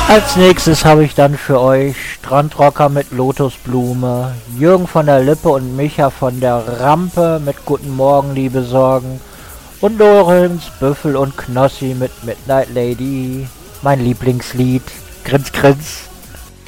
Als nächstes habe ich dann für euch Strandrocker mit Lotusblume, Jürgen von der Lippe und Micha von der Rampe mit Guten Morgen, liebe Sorgen und Lorenz, Büffel und Knossi mit Midnight Lady, mein Lieblingslied. Grins, grins.